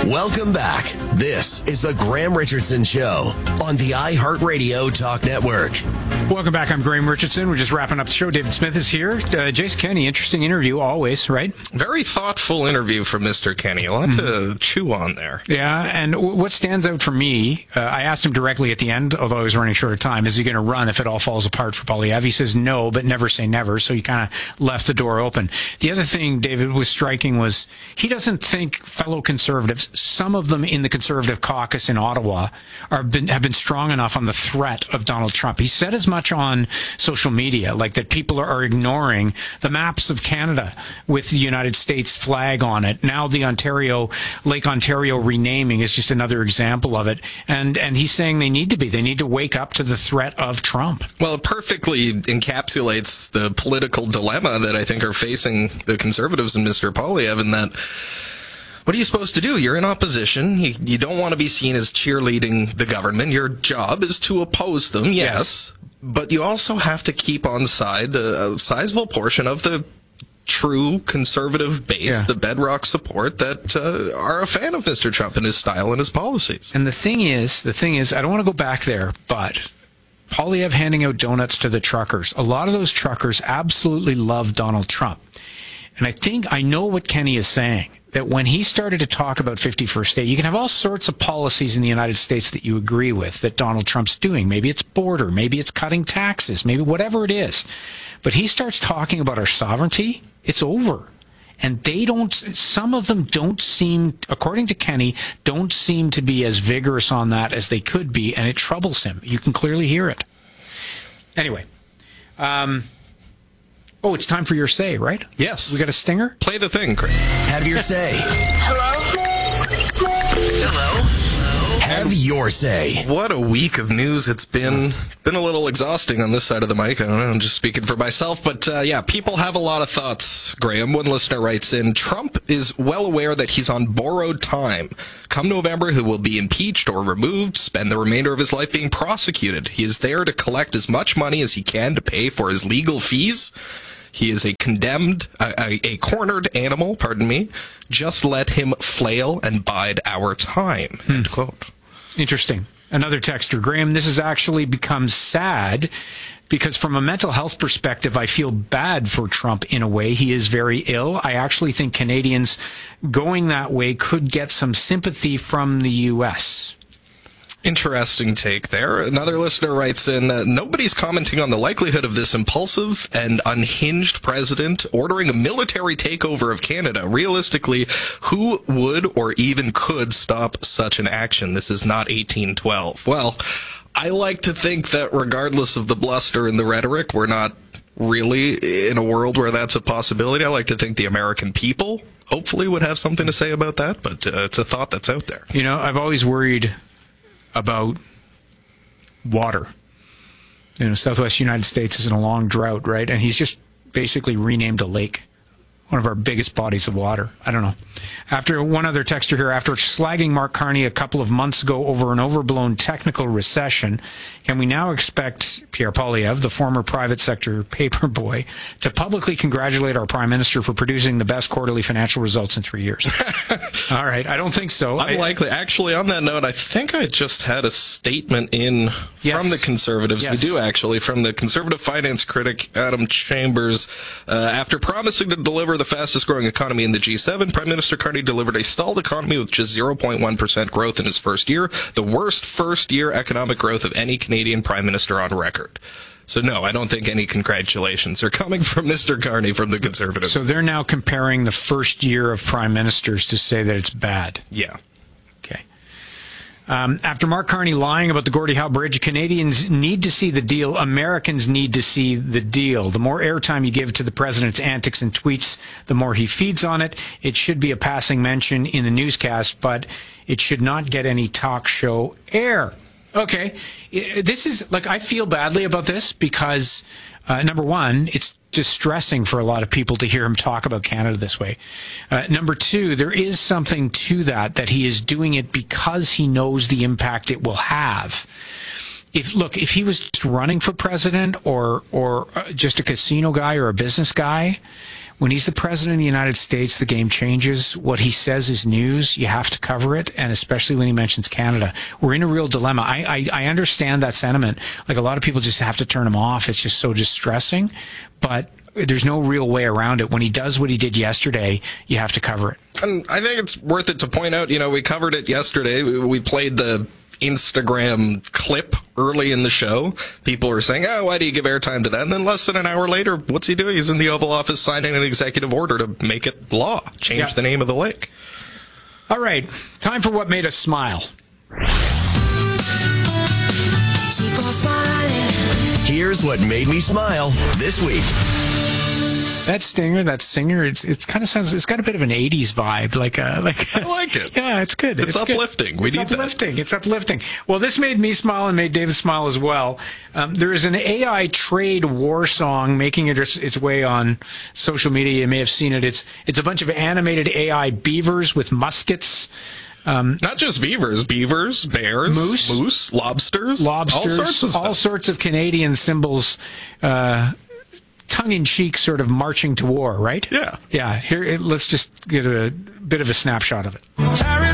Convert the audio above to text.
Welcome back. This is the Graham Richardson Show on the iHeartRadio Talk Network. Welcome back. I'm Graham Richardson. We're just wrapping up the show. David Smith is here. Jason Kenney, interesting interview always, right? Very thoughtful interview from Mr. Kenney. A lot to chew on there. Yeah, and what stands out for me, I asked him directly at the end, although I was running short of time, is he going to run if it all falls apart for Poilievre? He says no, but never say never, so he kind of left the door open. The other thing, David, was striking was he doesn't think fellow Conservatives, some of them in the Conservative caucus in Ottawa, have been strong enough on the threat of Donald Trump. He said as much on social media, like that people are ignoring the maps of Canada with the United States flag on it. Now the Lake Ontario renaming is just another example of it. And he's saying they need to wake up to the threat of Trump. Well, it perfectly encapsulates the political dilemma that I think are facing the Conservatives and Mr. Poilievre, in that what are you supposed to do? You're in opposition. You don't want to be seen as cheerleading the government. Your job is to oppose them, yes. But you also have to keep on side a sizable portion of the true conservative base, the bedrock support that are a fan of Mr. Trump and his style and his policies. And the thing is, I don't want to go back there, but Poilievre handing out donuts to the truckers. A lot of those truckers absolutely love Donald Trump. And I know what Kenney is saying, that when he started to talk about 51st State, you can have all sorts of policies in the United States that you agree with that Donald Trump's doing. Maybe it's border, maybe it's cutting taxes, maybe whatever it is. But he starts talking about our sovereignty, it's over. And some of them don't seem, according to Kenney, don't seem to be as vigorous on that as they could be, and it troubles him. You can clearly hear it. Anyway, it's time for your say, right? Yes. We got a stinger? Play the thing, Chris. Have your say. Hello? Have your say. What a week of news it's been. Been a little exhausting on this side of the mic. I don't know, I'm just speaking for myself. But people have a lot of thoughts, Graham. One listener writes in, Trump is well aware that he's on borrowed time. Come November, he will be impeached or removed, spend the remainder of his life being prosecuted. He is there to collect as much money as he can to pay for his legal fees. He is a cornered animal, Just let him flail and bide our time. End quote. Interesting. Another texter, Graham, this has actually become sad because from a mental health perspective, I feel bad for Trump in a way. He is very ill. I actually think Canadians going that way could get some sympathy from the U.S. Interesting take there. Another listener writes in, nobody's commenting on the likelihood of this impulsive and unhinged president ordering a military takeover of Canada. Realistically, who would or even could stop such an action? This is not 1812. Well, I like to think that regardless of the bluster and the rhetoric, we're not really in a world where that's a possibility. I like to think the American people hopefully would have something to say about that, but it's a thought that's out there. You know, I've always worried about water. You know, Southwest United States is in a long drought, right? And he's just basically renamed a lake, one of our biggest bodies of water. I don't know. After one other texter here, after slagging Mark Carney a couple of months ago over an overblown technical recession, can we now expect Pierre Poilievre, the former private sector paperboy, to publicly congratulate our Prime Minister for producing the best quarterly financial results in 3 years? All right. I don't think so. Unlikely. Actually, on that note, I think I just had a statement from the Conservatives. Yes. We do, actually, from the Conservative finance critic, Adam Chambers. After promising to deliver the fastest growing economy in the G7, Prime Minister Carney delivered a stalled economy with just 0.1% growth in his first year, the worst first-year economic growth of any Canadian Prime Minister on record. So, no, I don't think any congratulations are coming from Mr. Carney from the Conservatives. So they're now comparing the first year of Prime Ministers to say that it's bad. Yeah. Okay. After Mark Carney lying about the Gordie Howe Bridge, Canadians need to see the deal. Americans need to see the deal. The more airtime you give to the president's antics and tweets, the more he feeds on it. It should be a passing mention in the newscast, but it should not get any talk show air. Okay. This is, I feel badly about this because, number one, it's distressing for a lot of people to hear him talk about Canada this way. Number two, there is something to that he is doing it because he knows the impact it will have. If he was just running for president or just a casino guy or a business guy, when he's the president of the United States, the game changes. What he says is news. You have to cover it, and especially when he mentions Canada. We're in a real dilemma. I understand that sentiment. Like, a lot of people just have to turn him off. It's just so distressing, but there's no real way around it. When he does what he did yesterday, you have to cover it. And I think it's worth it to point out, we covered it yesterday. We played the Instagram clip early in the show. People were saying, why do you give airtime to that? And then less than an hour later, what's he doing? He's in the Oval Office signing an executive order to make it law, change the name of the lake. All right, time for what made us smile. Keep on smiling. Here's what made me smile this week. That singer, it's kind of sounds, it's got a bit of an 80s vibe, I like it. Yeah, it's good. It's uplifting. Good. It's uplifting. Well, this made me smile and made David smile as well. There is an AI trade war song making its way on social media. You may have seen it. It's a bunch of animated AI beavers with muskets. Not just beavers, bears, moose, lobsters, all sorts of Canadian symbols, tongue-in-cheek sort of marching to war, right? Yeah. Yeah. Here, let's just get a bit of a snapshot of it.